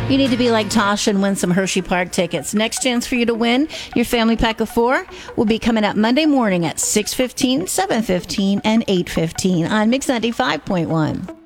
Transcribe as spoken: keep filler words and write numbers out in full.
You need to be like Tasha and win some Hershey Park tickets. Next chance for you to win your family pack of four will be coming up Monday morning at six fifteen, seven fifteen, and eight fifteen on Mix ninety-five point one.